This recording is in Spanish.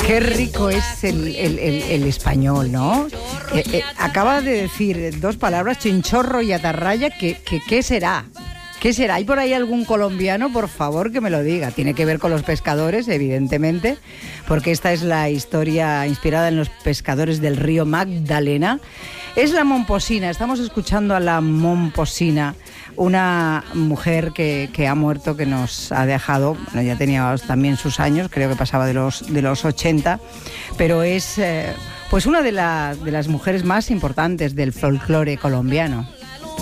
Qué rico es el español, ¿no? Acaba de decir dos palabras, chinchorro y atarraya, ¿qué será? ¿Qué será? ¿Hay por ahí algún colombiano, por favor, que me lo diga? Tiene que ver con los pescadores, evidentemente, porque esta es la historia inspirada en los pescadores del río Magdalena. Es la momposina, estamos escuchando a la momposina, una mujer que ha muerto, que nos ha dejado, bueno, ya tenía también sus años, creo que pasaba de los 80, pero es pues una de las mujeres más importantes del folclore colombiano.